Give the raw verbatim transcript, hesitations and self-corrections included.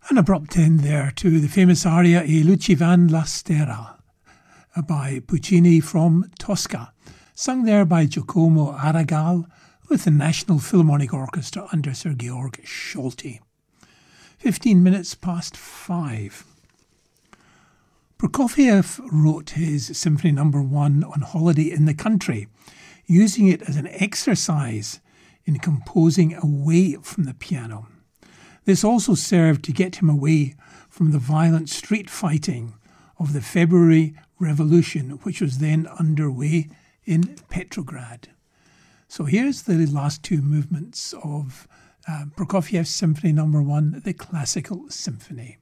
An abrupt end there to the famous aria E luci van la stella by Puccini from Tosca, sung there by Giacomo Aragal with the National Philharmonic Orchestra under Sir Georg Scholti. Fifteen minutes past five. Prokofiev wrote his Symphony Number One on holiday in the country, using it as an exercise in composing away from the piano. This also served to get him away from the violent street fighting of the February Revolution, which was then underway in Petrograd. So here's the last two movements of uh, Prokofiev's Symphony Number One, the Classical Symphony.